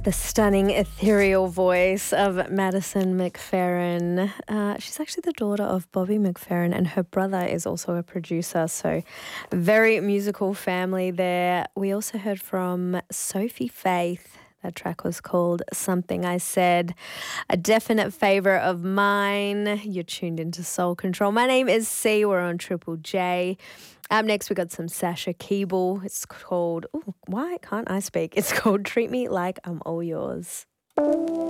The stunning ethereal voice of Madison McFerrin. She's actually the daughter of Bobby McFerrin, and her brother is also a producer, so very musical family there. We also heard from Sophie Faith. That track was called Something I Said, a definite favourite of mine. You're tuned into Soul Control. My name is C. We're on Triple J. Up next, we got some Sasha Keeble. It's called, why can't I speak? It's called Treat Me Like I'm All Yours.